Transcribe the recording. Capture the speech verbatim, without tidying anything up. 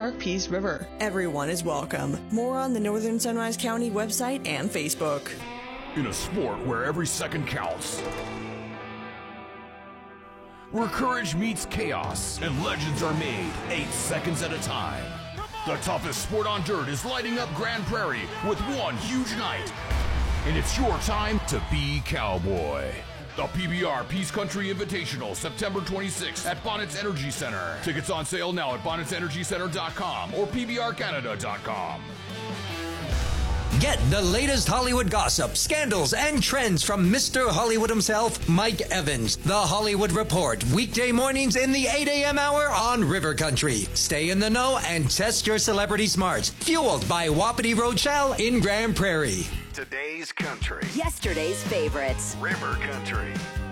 historic Peace River. Everyone is welcome. More on the Northern Sunrise County website and Facebook. In a sport where every second counts, where courage meets chaos and legends are made eight seconds at a time, the toughest sport on dirt is lighting up Grand Prairie with one huge night. And it's your time to be cowboy. The P B R Peace Country Invitational, September twenty-sixth at Bonnets Energy Center. Tickets on sale now at bonnets energy center dot com or p b r canada dot com. Get the latest Hollywood gossip, scandals, and trends from Mister Hollywood himself, Mike Evans. The Hollywood Report, weekday mornings in the eight a.m. hour on River Country. Stay in the know and test your celebrity smarts. Fueled by Wapiti Rochelle in Grand Prairie. Today's country. Yesterday's favorites. River Country.